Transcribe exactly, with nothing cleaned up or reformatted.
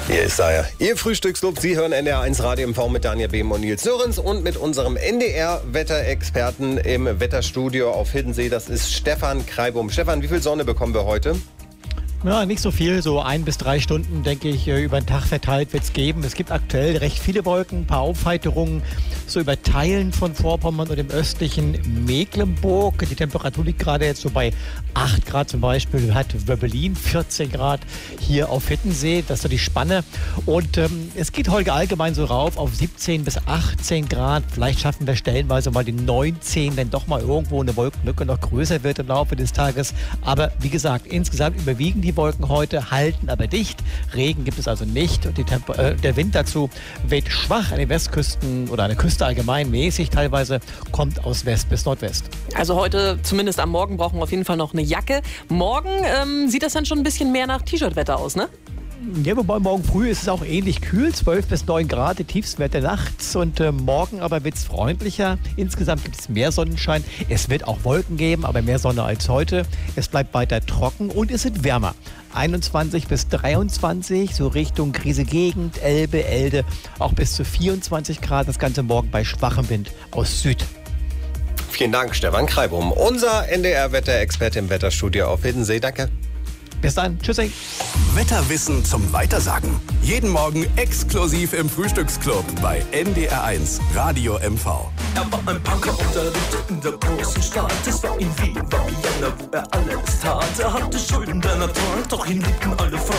Hier ist er, Ihr Frühstücksclub. Sie hören N D R eins Radio M V mit Daniel Behm und Nils Sörens und mit unserem N D R-Wetterexperten im Wetterstudio auf Hiddensee. Das ist Stefan Kreibum. Stefan, wie viel Sonne bekommen wir heute? Ja, nicht so viel, so ein bis drei Stunden, denke ich, über den Tag verteilt wird es geben. Es gibt aktuell recht viele Wolken, ein paar Aufheiterungen, so über Teilen von Vorpommern und dem östlichen Mecklenburg. Die Temperatur liegt gerade jetzt so bei acht Grad zum Beispiel, hat Wöbbelin vierzehn Grad hier auf Hiddensee, das ist so die Spanne. Und ähm, es geht heute allgemein so rauf auf siebzehn bis achtzehn Grad. Vielleicht schaffen wir stellenweise mal die neunzehn, wenn doch mal irgendwo eine Wolkenlücke noch größer wird im Laufe des Tages. Aber wie gesagt, insgesamt überwiegen die Die Wolken heute, halten aber dicht. Regen gibt es also nicht und die Tempo, äh, der Wind dazu weht schwach an den Westküsten oder an der Küste allgemein mäßig teilweise, kommt aus West bis Nordwest. Also heute, zumindest am Morgen, brauchen wir auf jeden Fall noch eine Jacke. Morgen ähm, sieht das dann schon ein bisschen mehr nach T-Shirt-Wetter aus, ne? Ja, wobei morgen früh ist es auch ähnlich kühl, zwölf bis neun Grad, die Tiefstwerte nachts und äh, morgen aber wird es freundlicher. Insgesamt gibt es mehr Sonnenschein, es wird auch Wolken geben, aber mehr Sonne als heute. Es bleibt weiter trocken und es wird wärmer. einundzwanzig bis dreiundzwanzig, so Richtung Griese-Gegend, Elbe, Elde, auch bis zu vierundzwanzig Grad, das Ganze morgen bei schwachem Wind aus Süd. Vielen Dank, Stefan Kreibum, unser N D R-Wetterexperte im Wetterstudio auf Hiddensee. Danke. Bis dann. Tschüssi. Wetterwissen zum Weitersagen. Jeden Morgen exklusiv im Frühstücksclub bei N D R eins Radio M V. Er war ein Punker und er lebte in der großen Stadt. Es war in Wien, war Vienna, wo er alles tat. Er hatte Schulden der Natur, doch ihn liebten alle Frauen.